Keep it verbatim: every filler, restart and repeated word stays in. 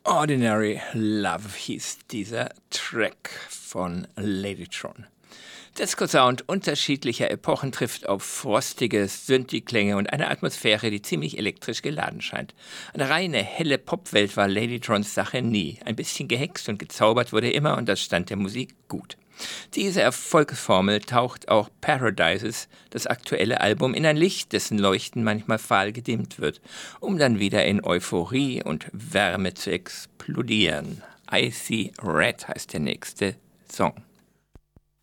Ordinary Love hieß dieser Track von Ladytron. Disco-Sound unterschiedlicher Epochen trifft auf frostige Synthi-Klänge und eine Atmosphäre, die ziemlich elektrisch geladen scheint. Eine reine, helle Popwelt war Ladytrons Sache nie. Ein bisschen gehext und gezaubert wurde immer und das stand der Musik gut. Diese Erfolgsformel taucht auch Paradises, das aktuelle Album, in ein Licht, dessen Leuchten manchmal fahl gedimmt wird, um dann wieder in Euphorie und Wärme zu explodieren. Icy Red heißt der nächste Song.